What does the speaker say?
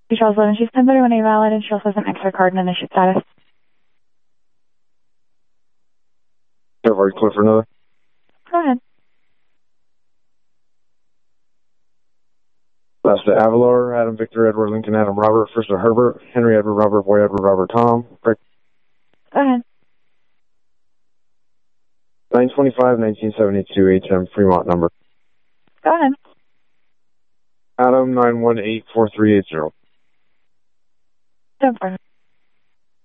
Charles 11, she's 1031A valid, and she also has an extra card and an issue status. I've already clear for another. Go ahead. Last to Avalor, Adam, Victor, Edward, Lincoln, Adam, Robert. First to Herbert, Henry, Edward, Robert, Boy, Edward, Robert, Tom. Break. Go ahead. 925-1972 HM Fremont number. Go ahead. Adam, 918-4380. Go for it.